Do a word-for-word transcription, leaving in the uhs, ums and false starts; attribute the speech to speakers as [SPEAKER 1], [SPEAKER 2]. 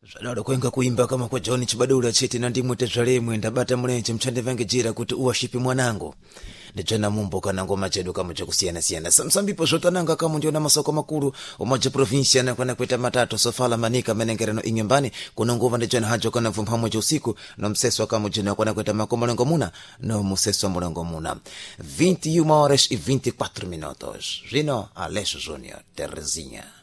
[SPEAKER 1] Zalalo kwenga kuimba kama kwa John Chibadula cheti na ndimwe tezwalemwe ndabata mulenje mchande vange jira kuti uwashipi mwanango. Ndijana mumbo kana ngoma chedu kama chakusiana siana. Samsambipo zotananga kama ndio na masoko makuru umoja provincia na kuna kweta matatu sofala manika menengereno inyumbani kuna nguva ndijana hajo kana vumpa moja usiku na mseso kama jina kuna kweta makomolengo muna na mseso molengo muna. vinte e uma horas e vinte e quatro minutos. Rino Alessio Júnior Terezinha.